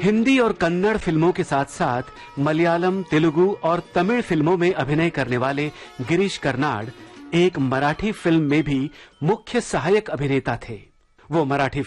हिंदी और कन्नड़ फिल्मों के साथ साथ मलयालम, तेलुगु और तमिल फिल्मों में अभिनय करने वाले गिरीश कर्नाड एक मराठी फिल्म में भी मुख्य सहायक अभिनेता थे। वो मराठी